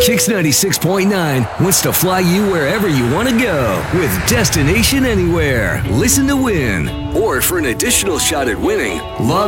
Kix 96.9 wants to fly you wherever you want to go with Destination Anywhere. Listen to win. Or for an additional shot at winning, log